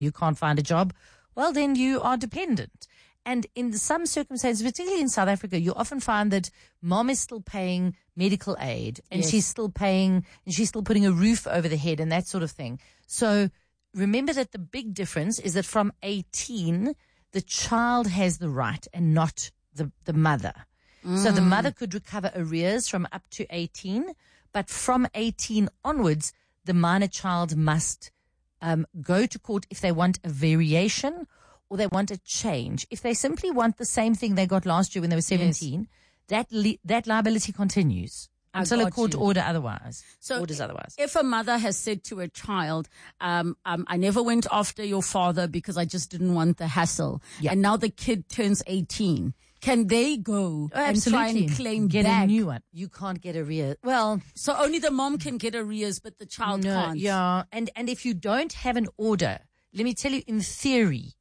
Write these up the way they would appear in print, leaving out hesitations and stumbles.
you can't find a job, well, then you are dependent. And in some circumstances, particularly in South Africa, you often find that mom is still paying medical aid and she's still putting a roof over the head and that sort of thing. So remember that the big difference is that from 18, the child has the right and not the mother. So the mother could recover arrears from up to 18, but from 18 onwards, the minor child must go to court if they want a variation or they want a change. If they simply want the same thing they got last year when they were 17, that liability continues until a court orders otherwise. If a mother has said to a child, I never went after your father because I just didn't want the hassle, and now the kid turns 18, can they go and try and claim get back? a new one? You can't get arrears. Well, so only the mom can get arrears, but the child can't. Yeah, and if you don't have an order, let me tell you, in theory,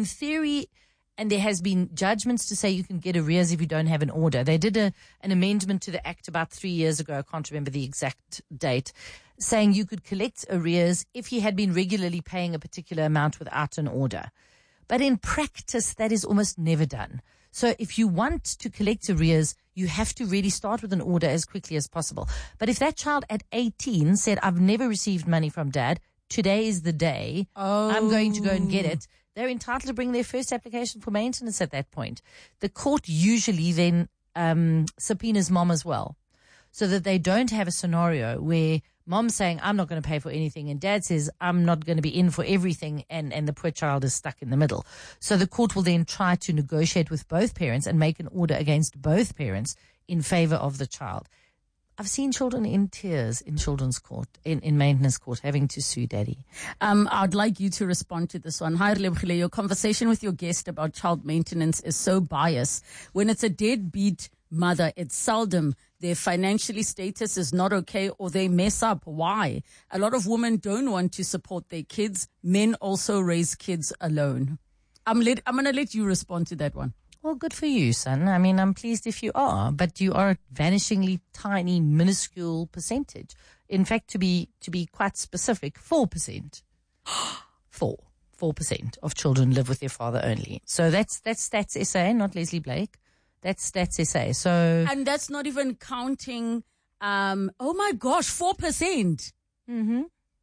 and there has been judgments to say you can get arrears if you don't have an order. They did an amendment to the Act about 3 years ago. I can't remember the exact date, saying you could collect arrears if he had been regularly paying a particular amount without an order. But in practice, that is almost never done. So if you want to collect arrears, you have to really start with an order as quickly as possible. But if that child at 18 said, I've never received money from dad, today is the day, I'm going to go and get it, they're entitled to bring their first application for maintenance at that point. The court usually then subpoenas mom as well, so that they don't have a scenario where mom's saying, I'm not going to pay for anything, and dad says, I'm not going to be in for everything, and the poor child is stuck in the middle. So the court will then try to negotiate with both parents and make an order against both parents in favor of the child. I've seen children in tears in children's court, in maintenance court, having to sue daddy. I'd like you to respond to this one. Hi, Lebogile. Your conversation with your guest about child maintenance is so biased. When it's a deadbeat mother, it's seldom their financially status is not okay or they mess up. Why? A lot of women don't want to support their kids. Men also raise kids alone. I'm going to let you respond to that one. Well, good for you, son. I mean, I'm pleased if you are, but you are a vanishingly tiny, minuscule percentage. In fact, to be quite specific, 4%. 4% of children live with their father only. So that's Stats SA, not Leslie Blake. That's Stats SA. So, and that's not even counting, oh my gosh, 4%. Mm-hmm.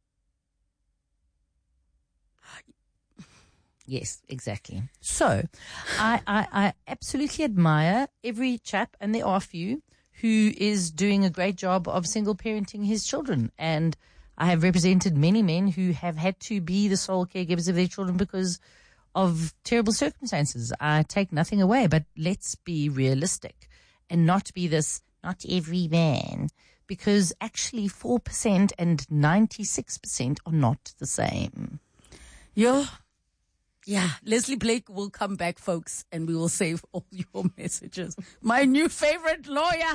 Yes, exactly. So I absolutely admire every chap, and there are a few, who is doing a great job of single parenting his children. And I have represented many men who have had to be the sole caregivers of their children because of terrible circumstances. I take nothing away, but let's be realistic and not be this, not every man, because actually 4% and 96% are not the same. Yeah, Leslie Blake will come back, folks, and we will save all your messages. My new favorite lawyer.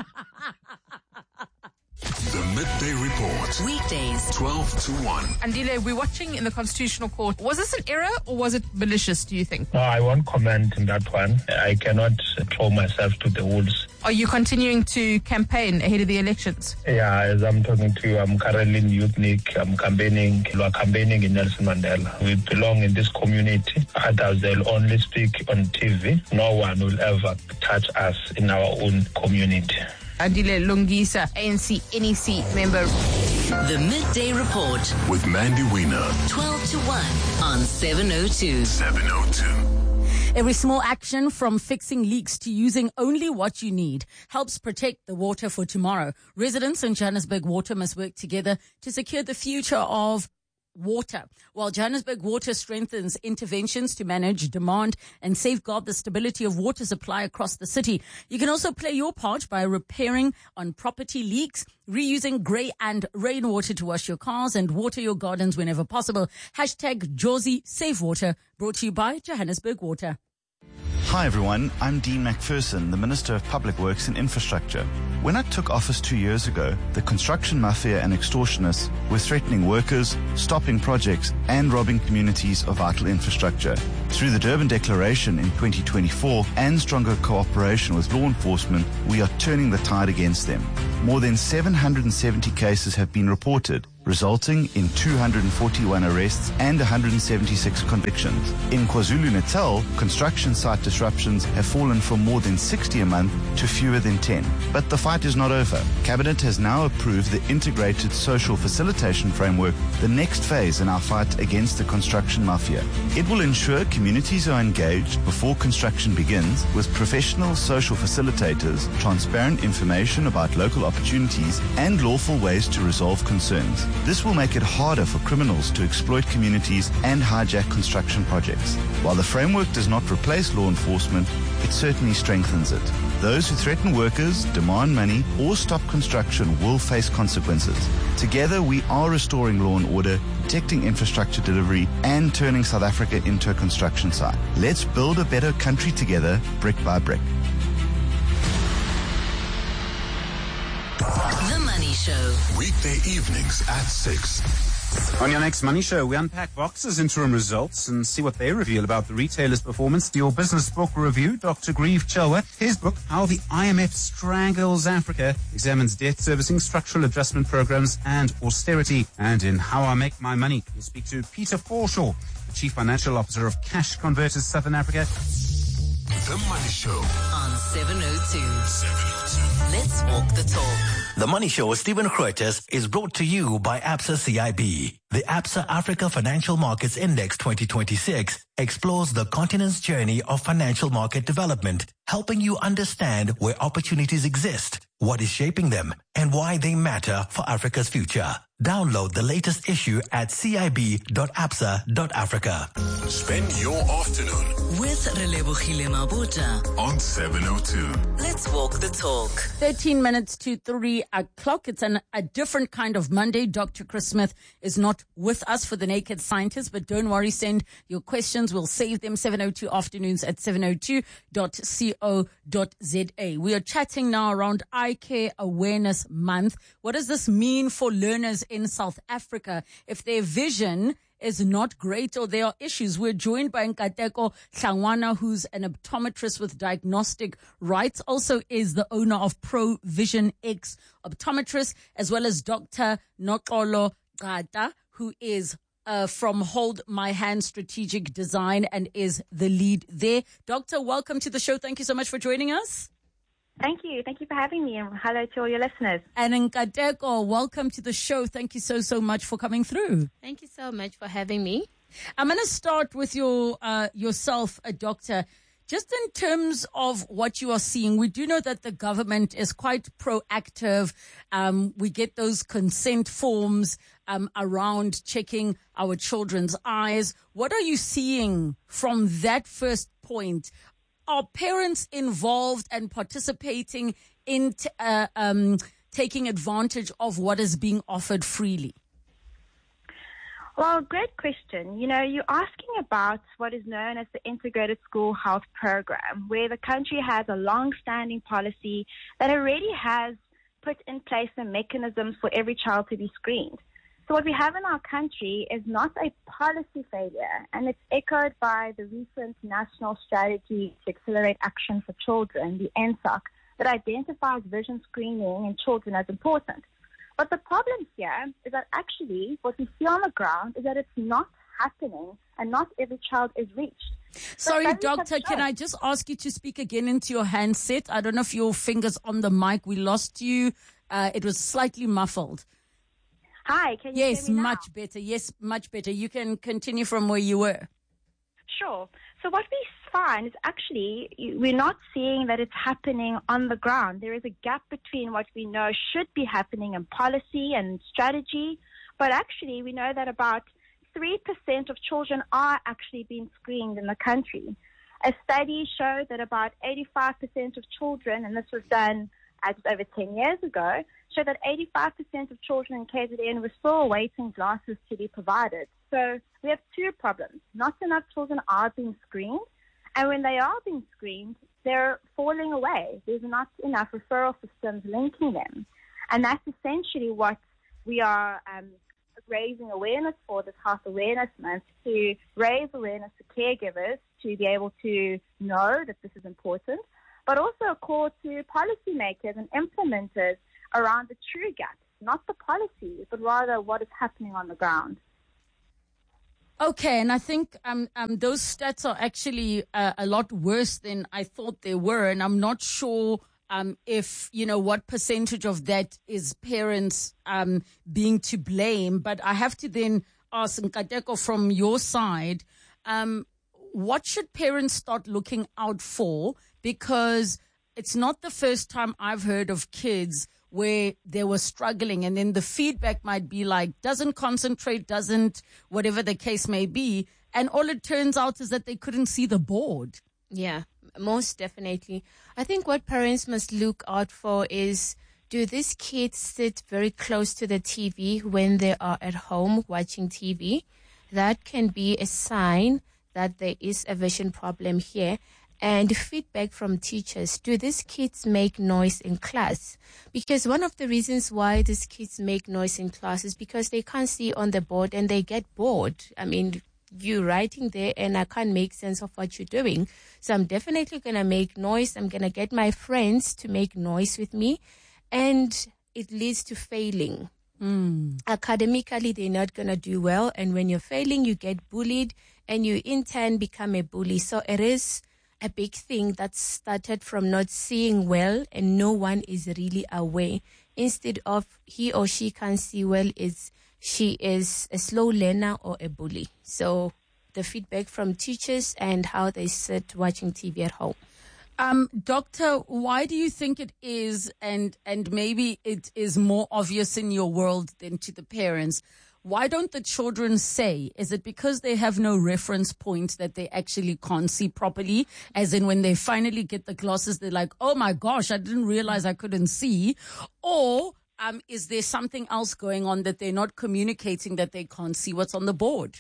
The Midday Report. Weekdays, 12 to 1. Andile, we're watching in the Constitutional Court. Was this an error or was it malicious, do you think? No, I won't comment on that one. I cannot throw myself to the wolves. Are you continuing to campaign ahead of the elections? Yeah, as I'm talking to you, I'm currently in Youthnik. I'm campaigning. We're campaigning in Nelson Mandela. We belong in this community. Others, they'll only speak on TV. No one will ever touch us in our own community. Andile Lungisa, ANC NEC member. The Midday Report With Mandy Wiener. 12 to 1 on 702. 702. Every small action, from fixing leaks to using only what you need, helps protect the water for tomorrow. Residents in Johannesburg Water must work together to secure the future of water, while Johannesburg Water strengthens interventions to manage demand and safeguard the stability of water supply across the city. You can also play your part by repairing on property leaks, reusing grey and rainwater to wash your cars and water your gardens whenever possible. Hashtag Jozi Save Water, brought to you by Johannesburg Water. Hi everyone, I'm Dean McPherson, the Minister of Public Works and Infrastructure. When I took office 2 years ago, the construction mafia and extortionists were threatening workers, stopping projects and robbing communities of vital infrastructure. Through the Durban Declaration in 2024 and stronger cooperation with law enforcement, we are turning the tide against them. More than 770 cases have been reported, resulting in 241 arrests and 176 convictions. In KwaZulu-Natal, construction site disruptions have fallen from more than 60 a month to fewer than 10. But the fight is not over. Cabinet has now approved the Integrated Social Facilitation Framework, the next phase in our fight against the construction mafia. It will ensure communities are engaged before construction begins with professional social facilitators, transparent information about local opportunities, and lawful ways to resolve concerns. This will make it harder for criminals to exploit communities and hijack construction projects. While the framework does not replace law enforcement, it certainly strengthens it. Those who threaten workers, demand money, or stop construction will face consequences. Together, we are restoring law and order, protecting infrastructure delivery, and turning South Africa into a construction site. Let's build a better country together, brick by brick. The Money Show. Weekday evenings at 6. On your next Money Show, we unpack Boxer's interim results and see what they reveal about the retailer's performance. Your business book review, Dr. Grieve Chelwa. His book, How the IMF Strangles Africa, examines debt servicing, structural adjustment programs, and austerity. And in How I Make My Money, we'll speak to Peter Forshaw, the Chief Financial Officer of Cash Converters Southern Africa. The Money Show On 702. Let's walk the talk. The Money Show with Stephen Croites is brought to you by ABSA CIB. The ABSA Africa Financial Markets Index 2026 explores the continent's journey of financial market development, helping you understand where opportunities exist, what is shaping them, and why they matter for Africa's future. Download the latest issue at cib.absa.africa. Spend your afternoon With Relebogile Mabota. on 702. Let's walk the talk. 13 minutes to 3 o'clock. It's a different kind of Monday. Dr. Chris Smith is not with us for the Naked Scientist, but don't worry, send your questions. We'll save them 702 afternoons at 702.co.za. We are chatting now around Eye Care Awareness Month. What does this mean for learners in South Africa if their vision is not great or there are issues? We're joined by Nkateko Hlangwana, who's an optometrist with diagnostic rights, also is the owner of Pro Vision X Optometrist, as well as Dr. Noxolo Gata, who is from Hold My Hand Strategic Design and is the lead there. Doctor, welcome to the show. Thank you so much for joining us. Thank you. Thank you for having me, and hello to all your listeners. And Nkateko, welcome to the show. Thank you so much for coming through. Thank you so much for having me. I'm going to start with yourself, doctor. Just in terms of what you are seeing, we do know that the government is quite proactive. We get those consent forms around checking our children's eyes. What are you seeing from that first point? Are parents involved and participating in taking advantage of what is being offered freely? Well, great question. You know, you're asking about what is known as the Integrated School Health Program, where the country has a long-standing policy that already has put in place the mechanisms for every child to be screened. So what we have in our country is not a policy failure, and it's echoed by the recent National Strategy to Accelerate Action for Children, the NSAC, that identifies vision screening in children as important. But the problem here is that actually what we see on the ground is that it's not happening and not every child is reached. Sorry, doctor, can I just ask you to speak again into your handset? I don't know if your finger's on the mic. We lost you. It was slightly muffled. Hi, can you hear me now? Much better. Yes, much better. You can continue from where you were. Sure. So what we find is actually we're not seeing that it's happening on the ground. There is a gap between what we know should be happening in policy and strategy, but actually we know that about 3% of children are actually being screened in the country. A study showed that about 85% of children, and this was done just over 10 years ago, showed that 85% of children in KZN were still awaiting glasses to be provided. So we have two problems. Not enough children are being screened, and when they are being screened, they're falling away. There's not enough referral systems linking them. And that's essentially what we are raising awareness for this Health Awareness Month, to raise awareness to caregivers to be able to know that this is important, but also a call to policymakers and implementers around the true gaps not the policy, but rather what is happening on the ground. Okay, and I think those stats are actually a lot worse than I thought they were, and I'm not sure if, what percentage of that is parents being to blame. But I have to then ask, Nkateko, from your side, what should parents start looking out for? Because it's not the first time I've heard of kids where they were struggling, and then the feedback might be like, doesn't concentrate, whatever the case may be. And all it turns out is that they couldn't see the board. Yeah, most definitely. I think what parents must look out for is, do these kids sit very close to the TV when they are at home watching TV? That can be a sign that there is a vision problem here. And feedback from teachers. Do these kids make noise in class? Because one of the reasons why these kids make noise in class is because they can't see on the board and they get bored. I mean, you're writing there and I can't make sense of what you're doing. So I'm definitely going to make noise. I'm going to get my friends to make noise with me. And it leads to failing. Academically, they're not going to do well. And when you're failing, you get bullied and you in turn become a bully. So it is a big thing that started from not seeing well and no one is really aware. Instead of he or she can't see well, she is a slow learner or a bully. So the feedback from teachers and how they sit watching TV at home. Doctor, why do you think it is, and maybe it is more obvious in your world than to the parents, why don't the children say? Is it because they have no reference point that they actually can't see properly? As in when they finally get the glasses, they're like, oh my gosh, I didn't realize I couldn't see. Or is there something else going on that they're not communicating, that they can't see what's on the board?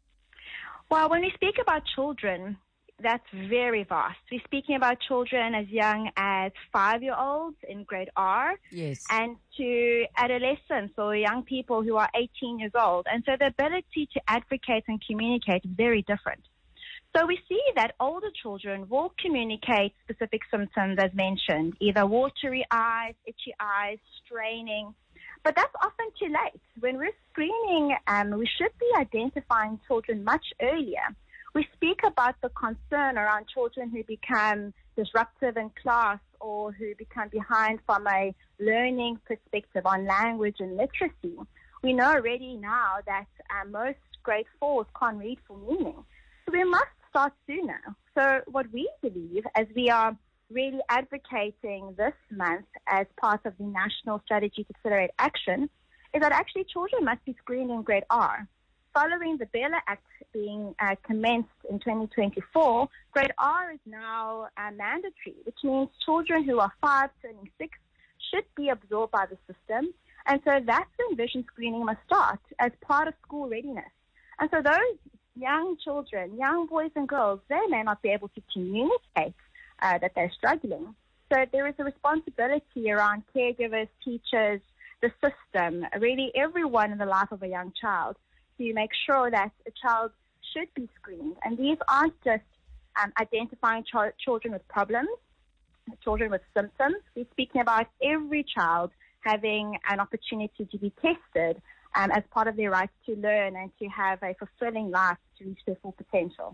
Well, when we speak about children, that's very vast. We're speaking about children as young as 5-year-olds in grade R. Yes. And to adolescents or young people who are 18 years old. And so the ability to advocate and communicate is very different. So we see that older children will communicate specific symptoms as mentioned, either watery eyes, itchy eyes, straining. But that's often too late. When we're screening, we should be identifying children much earlier. We speak about the concern around children who become disruptive in class or who become behind from a learning perspective on language and literacy. We know already now that most grade 4s can't read for meaning. So we must start sooner. So what we believe, as we are really advocating this month as part of the National Strategy to Accelerate Action, is that actually children must be screened in grade R. Following the Bella Act being commenced in 2024, grade R is now mandatory, which means children who are 5 turning 6 should be absorbed by the system. And so that's when vision screening must start as part of school readiness. And so those young children, young boys and girls, they may not be able to communicate that they're struggling. So there is a responsibility around caregivers, teachers, the system, really everyone in the life of a young child, to make sure that a child should be screened. And these aren't just identifying children with problems, children with symptoms. We're speaking about every child having an opportunity to be tested as part of their right to learn and to have a fulfilling life to reach their full potential.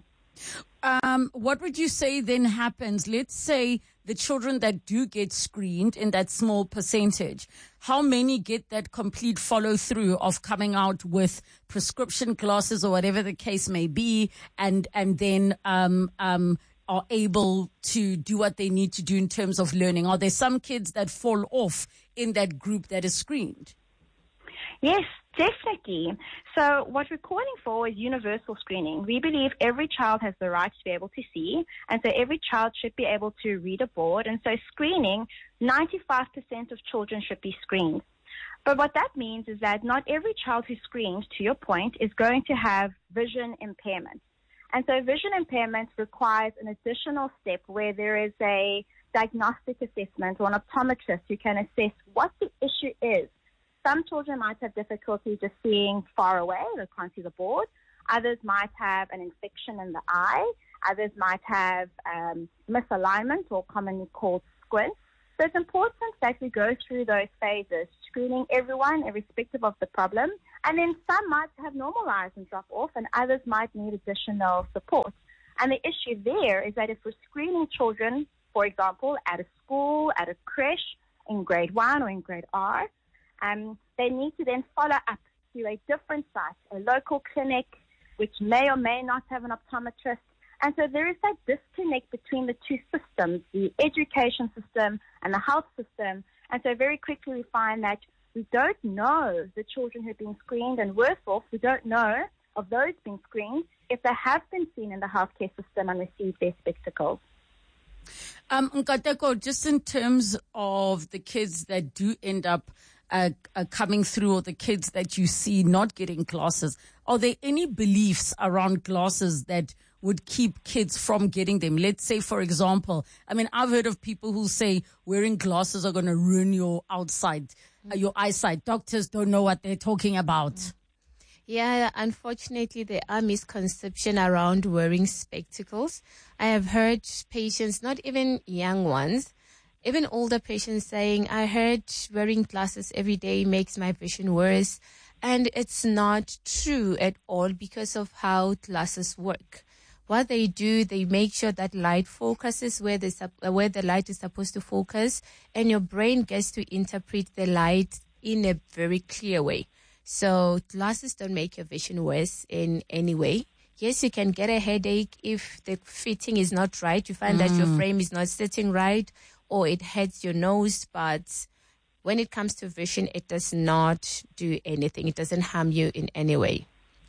What would you say then happens? Let's say the children that do get screened in that small percentage, how many get that complete follow through of coming out with prescription glasses or whatever the case may be, and then are able to do what they need to do in terms of learning? Are there some kids that fall off in that group that is screened? Yes, definitely. So what we're calling for is universal screening. We believe every child has the right to be able to see, and so every child should be able to read a board. And so screening, 95% of children should be screened. But what that means is that not every child who's screened, to your point, is going to have vision impairment. And so vision impairment requires an additional step where there is a diagnostic assessment or an optometrist who can assess what the issue is. Some children might have difficulty just seeing far away, they can't see the board. Others might have an infection in the eye. Others might have misalignment, or commonly called squint. So it's important that we go through those phases to screening everyone, irrespective of the problem. And then some might have normalized and drop off, and others might need additional support. And the issue there is that if we're screening children, for example, at a school, at a creche, in grade 1 or in grade R, they need to then follow up to a different site, a local clinic, which may or may not have an optometrist. And so there is that disconnect between the two systems, the education system and the health system. And so very quickly we find that we don't know the children who've been screened, and worse off, we don't know of those being screened if they have been seen in the healthcare system and received their spectacles. Nkateko, just in terms of the kids that do end up coming through, or the kids that you see not getting glasses, are there any beliefs around glasses that would keep kids from getting them? Let's say, for example, I've heard of people who say wearing glasses are going to ruin your your eyesight. Doctors don't know what they're talking about. Yeah, unfortunately, there are misconceptions around wearing spectacles. I have heard patients, not even young ones, even older patients saying, I heard wearing glasses every day makes my vision worse. And it's not true at all because of how glasses work. What they do, they make sure that light focuses where the light is supposed to focus, and your brain gets to interpret the light in a very clear way. So glasses don't make your vision worse in any way. Yes, you can get a headache if the fitting is not right. You find that your frame is not sitting right, or it hurts your nose. But when it comes to vision, it does not do anything. It doesn't harm you in any way.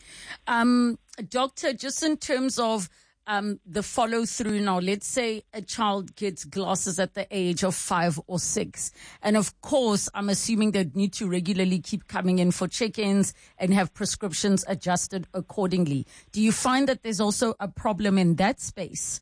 Doctor, just in terms of the follow through now, let's say a child gets glasses at the age of 5 or 6. And of course, I'm assuming they need to regularly keep coming in for check-ins and have prescriptions adjusted accordingly. Do you find that there's also a problem in that space?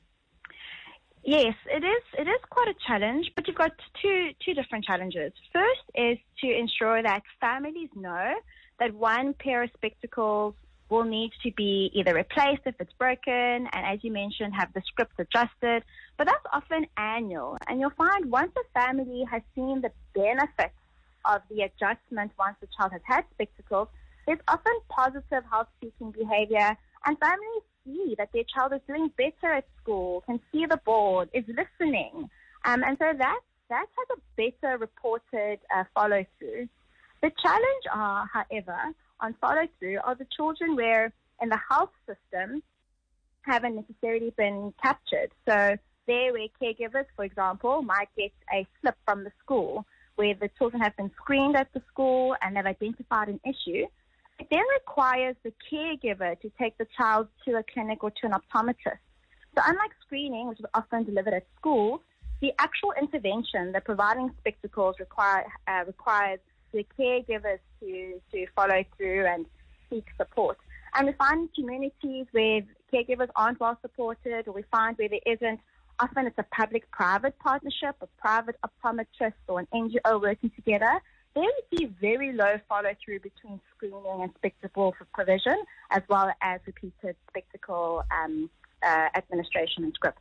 Yes, it is quite a challenge, but you've got two different challenges. First is to ensure that families know that one pair of spectacles will need to be either replaced if it's broken, and as you mentioned, have the script adjusted. But that's often annual. And you'll find once a family has seen the benefits of the adjustment once the child has had spectacles, there's often positive health-seeking behavior, and families see that their child is doing better at school, can see the board, is listening. And so that has a better reported follow-through. The challenge, however, on follow-through are the children where in the health system haven't necessarily been captured. So there where caregivers, for example, might get a slip from the school where the children have been screened at the school and they've identified an issue. It then requires the caregiver to take the child to a clinic or to an optometrist. So unlike screening, which is often delivered at school, the actual intervention, the providing spectacles requires the caregivers to follow through and seek support. And we find communities where caregivers aren't well supported, or we find where there isn't, often it's a public-private partnership, a private optometrist or an NGO working together. There we see very low follow-through between screening and spectacle provision, as well as repeated spectacle administration and scripts.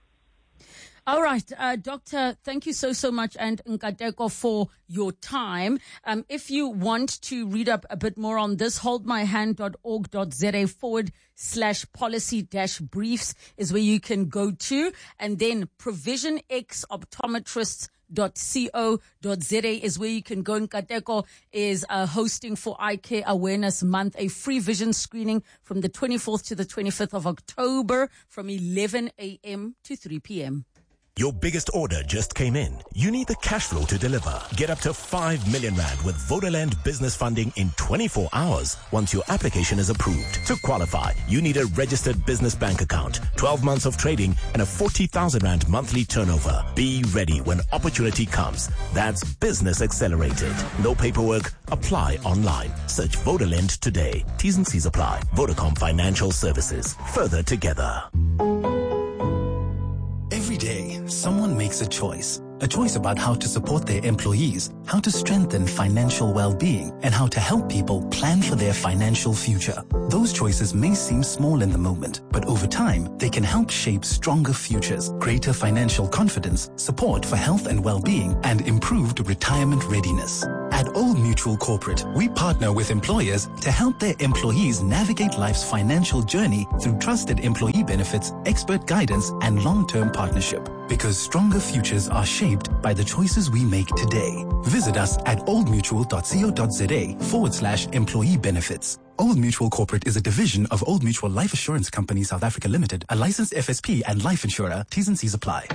All right, Doctor, thank you so much, and Nkateko, for your time. If you want to read up a bit more on this, holdmyhand.org.za/policy-briefs is where you can go to, and then provisionxoptometrists.co.za is where you can go. Nkateko is hosting for Eye Care Awareness Month, a free vision screening from the 24th to the 25th of October from 11 a.m. to 3 p.m. Your biggest order just came in. You need the cash flow to deliver. Get up to 5 million rand with Vodaland business funding in 24 hours once your application is approved. To qualify, you need a registered business bank account, 12 months of trading, and a 40,000 rand monthly turnover. Be ready when opportunity comes. That's Business Accelerated. No paperwork. Apply online. Search Vodaland today. T's and C's apply. Vodacom Financial Services. Further together. Every day, someone makes a choice about how to support their employees, how to strengthen financial well-being, and how to help people plan for their financial future. Those choices may seem small in the moment, but over time, they can help shape stronger futures, greater financial confidence, support for health and well-being, and improved retirement readiness. At At Old Mutual Corporate, we partner with employers to help their employees navigate life's financial journey through trusted employee benefits, expert guidance, and long-term partnership. Because stronger futures are shaped by the choices we make today. Visit us at oldmutual.co.za/employee benefits. Old Mutual Corporate is a division of Old Mutual Life Assurance Company South Africa Limited, a licensed FSP and life insurer. T's and C's apply.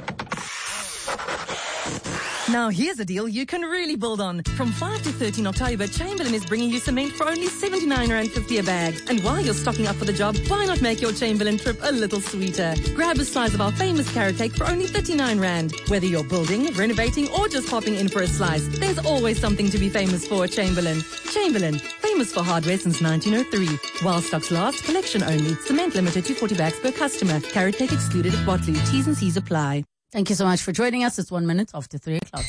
Now here's a deal you can really build on. From 5 to 13 October, Chamberlain is bringing you cement for only R79.50 a bag. And while you're stocking up for the job, why not make your Chamberlain trip a little sweeter? Grab a slice of our famous carrot cake for only R39. Whether you're building, renovating, or just popping in for a slice, there's always something to be famous for at Chamberlain. Chamberlain, famous for hardware since 1903. While stocks last, collection only. Cement limited to 40 bags per customer. Carrot cake excluded at Botley. T's and C's apply. Thank you so much for joining us. It's 1 minute after 3 o'clock.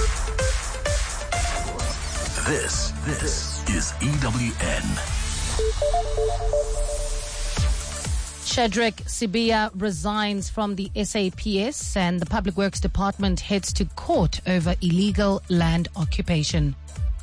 This is EWN. Shadrack Sibiya resigns from the SAPS and the Public Works Department heads to court over illegal land occupation.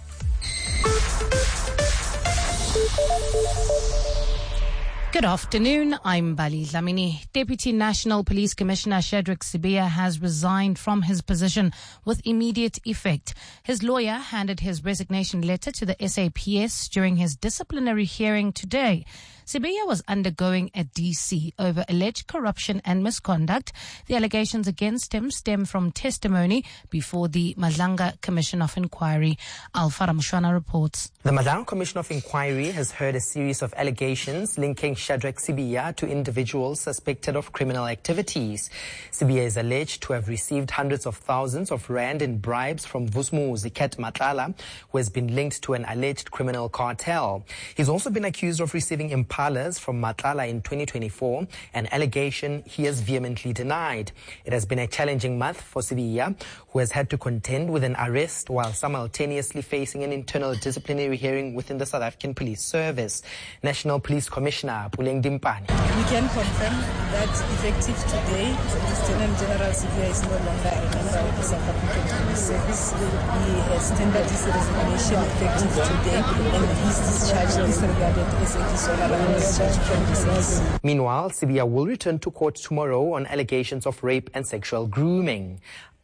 Good afternoon, I'm Bali Dlamini. Deputy National Police Commissioner Shadrack Sibiya has resigned from his position with immediate effect. His lawyer handed his resignation letter to the SAPS during his disciplinary hearing today. Sibiya was undergoing a DC over alleged corruption and misconduct. The allegations against him stem from testimony before the Madlanga Commission of Inquiry. Alpha Ramshwana reports. The Madlanga Commission of Inquiry has heard a series of allegations linking Shadrack Sibiya to individuals suspected of criminal activities. Sibiya is alleged to have received hundreds of thousands of rand in bribes from Vusumuzi Ket Matlala, who has been linked to an alleged criminal cartel. He's also been accused of receiving impalas from Matlala in 2024, an allegation he has vehemently denied. It has been a challenging month for Sibiya, who has had to contend with an arrest while simultaneously facing an internal disciplinary hearing within the South African Police Service. National Police Commissioner Puleng Dimpane. We can confirm that effective today, Lieutenant General Sibiya is no longer a member of the South African Police Service. He has tendered his resignation effective today, and his discharge disregarded as a dishonorable discharge from the service. Meanwhile, Sibiya will return to court tomorrow on allegations of rape and sexual grooming.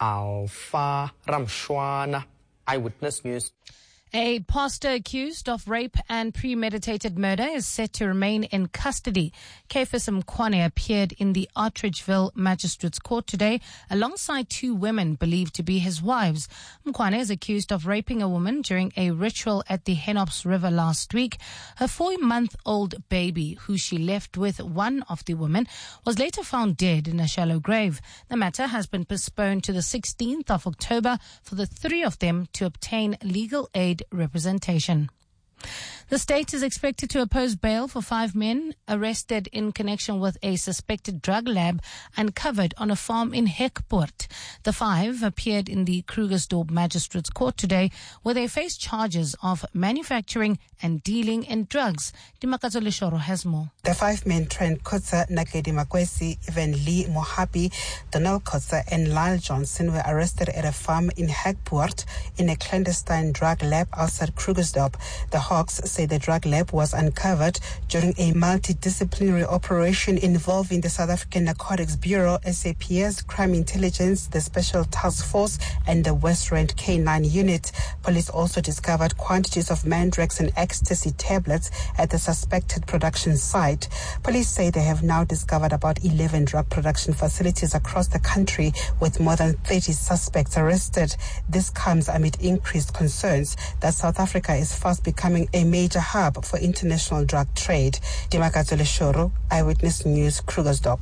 Alpha Ramshwana, Eyewitness News. A pastor accused of rape and premeditated murder is set to remain in custody. Cephas Mkhwane appeared in the Artridgeville Magistrates Court today alongside two women believed to be his wives. Mkhwane is accused of raping a woman during a ritual at the Henops River last week. Her 4-month-old baby, who she left with one of the women, was later found dead in a shallow grave. The matter has been postponed to the 16th of October for the three of them to obtain legal aid representation. The state is expected to oppose bail for 5 men arrested in connection with a suspected drug lab uncovered on a farm in Hekpoort. The 5 appeared in the Krugersdorp Magistrates Court today, where they face charges of manufacturing and dealing in drugs. Dimakazo Leshoro has more. The 5 men, Trent Kotza, Nakedi Makwesi, Evan Lee Mohapi, Donald Kotza and Lyle Johnson were arrested at a farm in Hekpoort in a clandestine drug lab outside Krugersdorp. The Hawks say the drug lab was uncovered during a multidisciplinary operation involving the South African Narcotics Bureau, SAPS, Crime Intelligence, the Special Task Force, and the West Rand K9 unit. Police also discovered quantities of Mandrax and ecstasy tablets at the suspected production site. Police say they have now discovered about 11 drug production facilities across the country with more than 30 suspects arrested. This comes amid increased concerns that South Africa is fast becoming a major hub for international drug trade. Dimakazo Leshoro, Eyewitness News, Krugersdorp.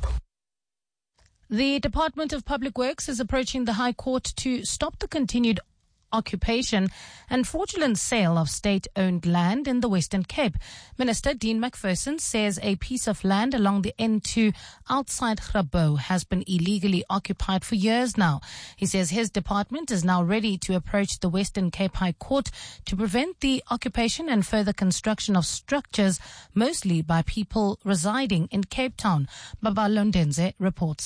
The Department of Public Works is approaching the High Court to stop the continued occupation and fraudulent sale of state-owned land in the Western Cape. Minister Dean McPherson says a piece of land along the N2 outside Grabouw has been illegally occupied for years now. He says his department is now ready to approach the Western Cape High Court to prevent the occupation and further construction of structures, mostly by people residing in Cape Town. Baba Londenze reports.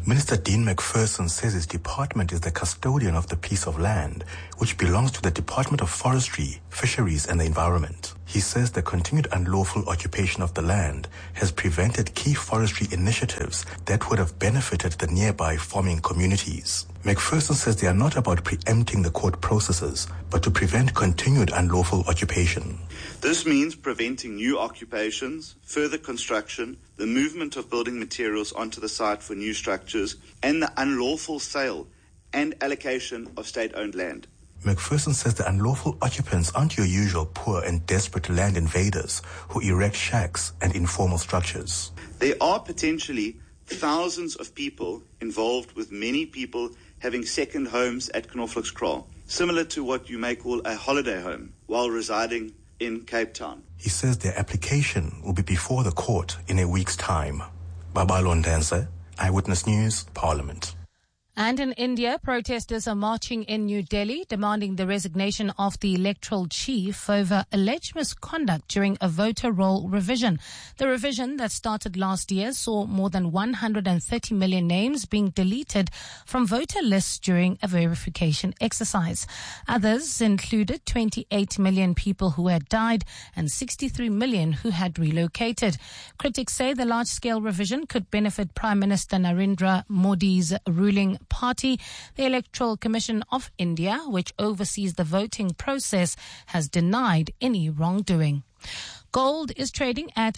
Minister Dean McPherson says his department is the custodian of the piece of land, which belongs to the Department of Forestry, Fisheries and the Environment. He says the continued unlawful occupation of the land has prevented key forestry initiatives that would have benefited the nearby farming communities. McPherson says they are not about preempting the court processes, but to prevent continued unlawful occupation. This means preventing new occupations, further construction, the movement of building materials onto the site for new structures, and the unlawful sale and allocation of state-owned land. McPherson says the unlawful occupants aren't your usual poor and desperate land invaders who erect shacks and informal structures. There are potentially thousands of people involved, with many people having second homes at Knoffelkskraal, similar to what you may call a holiday home, while residing in Cape Town. He says their application will be before the court in a week's time. Babalo Ndanza, Eyewitness News, Parliament. And in India, protesters are marching in New Delhi demanding the resignation of the electoral chief over alleged misconduct during a voter roll revision. The revision that started last year saw more than 130 million names being deleted from voter lists during a verification exercise. Others included 28 million people who had died and 63 million who had relocated. Critics say the large-scale revision could benefit Prime Minister Narendra Modi's ruling party. The Electoral Commission of India, which oversees the voting process, has denied any wrongdoing. Gold is trading at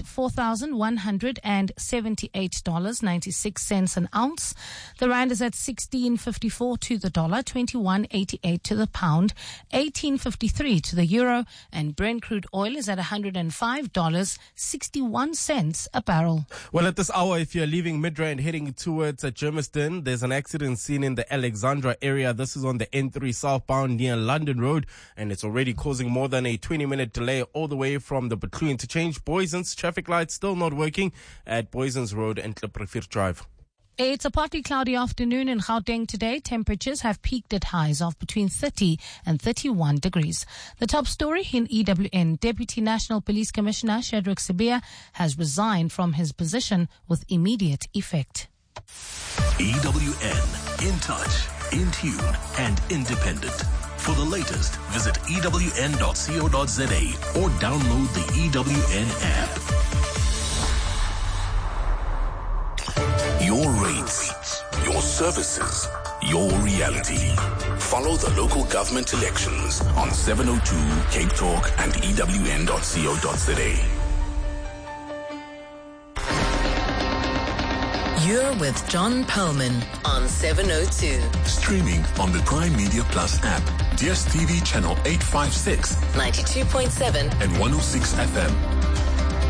$4,178.96 an ounce. The rand is at 16.54 to the dollar, 21.88 to the pound, 18.53 to the euro, and Brent crude oil is at $105.61 a barrel. Well, at this hour, if you're leaving Midrand heading towards Germiston, there's an accident seen in the Alexandra area. This is on the N3 southbound near London Road, and it's already causing more than a 20-minute delay all the way from the Butlu interchange. Boyson's traffic lights still not working at Boyson's Road and Kliprifir Drive. It's a partly cloudy afternoon in Gauteng today. Temperatures have peaked at highs of between 30 and 31 degrees. The top story in EWN. Deputy National Police Commissioner Shadrack Sibiya has resigned from his position with immediate effect. EWN, in touch, in tune and independent. For the latest, visit ewn.co.za or download the EWN app. Your rates, your services, your reality. Follow the local government elections on 702 Cape Talk and ewn.co.za. You're with John Perlman on 702. Streaming on the Prime Media Plus app, DSTV channel 856, 92.7 and 106 FM.